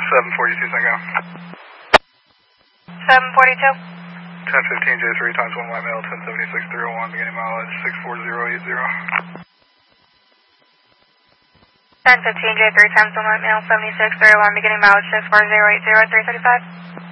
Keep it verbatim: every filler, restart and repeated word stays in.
seven forty-two, Tango. seven forty-two. ten fifteen J three times one white male, ten seventy-six three oh one, beginning mileage six four zero eight zero. ten fifteen J three times one white male, seventy-six three oh one, beginning mileage six four zero eight zero, three thirty-five.